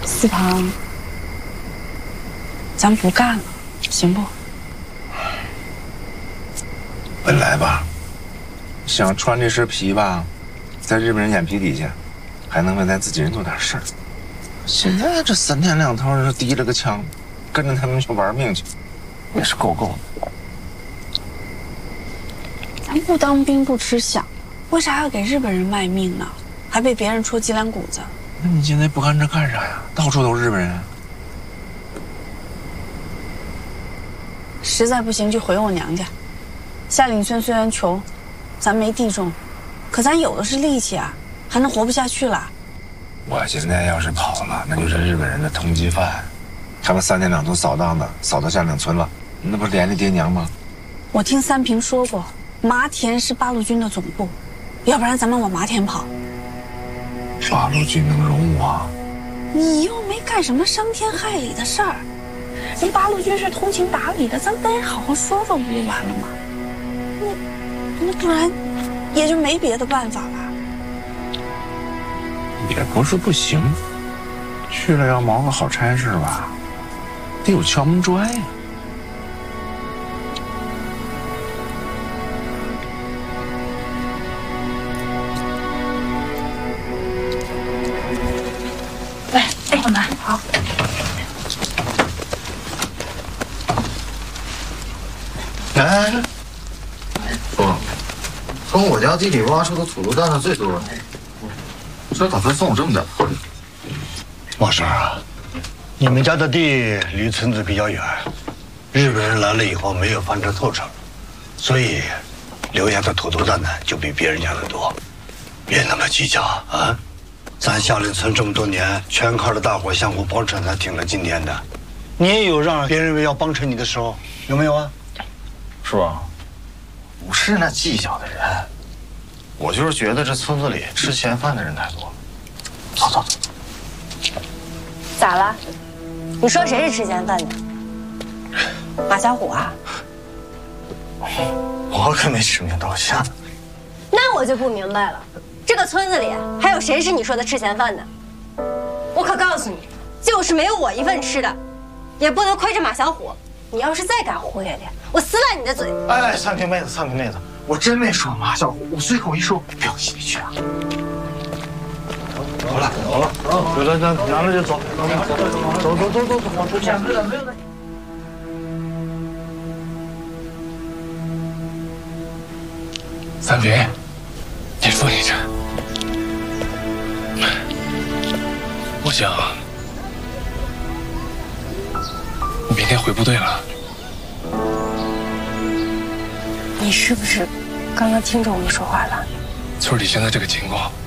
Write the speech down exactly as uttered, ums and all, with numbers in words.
思堂，咱不干了，行不？ 本来吧，想穿这身皮吧，在日本人眼皮底下，还能为咱自己人做点事儿。现在这三天两头是提了个枪，跟着他们去玩命去，也是够够的。 咱不当兵不吃饷，为啥要给日本人卖命呢？还被别人戳脊梁骨子。 那你现在不干这干啥呀？到处都是日本人。 实在不行就回我娘家。夏岭村虽然穷，咱没地种，可咱有的是力气啊，还能活不下去了。 我现在要是跑了，那就是日本人的通缉犯。他们三天两头扫荡的，扫到夏岭村了，那不是连累爹娘吗？ 我听三平说过，麻田是八路军的总部，要不然咱们往麻田跑。 八路军能容我？ 你又没干什么伤天害理的事儿，人八路军是通情达理的，咱们跟人好好说说不就完了吗？那那不然，也就没别的办法了。 也不是不行，去了要谋个好差事吧，得有敲门砖呀。 哎哎，我们好。 哎，叔，从我家地里挖出的土豆蛋是最多的。这打算送我这么点？ 王婶啊，你们家的地离村子比较远，日本人来了以后没有翻车透彻，所以留下的土豆蛋呢就比别人家的多。别那么计较啊！咱夏岭村这么多年，全靠着大伙相互帮衬才挺到今天的。你也有让别人为要帮衬你的时候，有没有啊？ 叔，不是那计较的人，我就是觉得这村子里吃闲饭的人太多了。走走走。 咋了？你说谁是吃闲饭的？马小虎啊？ 我可没指名道姓。 那我就不明白了，这个村子里还有谁是你说的吃闲饭的？我可告诉你，就是没有我一份吃的，也不能亏着马小虎。你要是再敢胡咧咧，我撕烂你的嘴！ 哎，三平妹子，三平妹子，我真没说马小虎，我随口一说，不要心里去啊。 好了好了，有了那拿了就走，走走走走走，往出前。 三平，你说你这，我想你明天回部队了。 你是不是刚刚听着我们说话了？ 村里现在这个情况，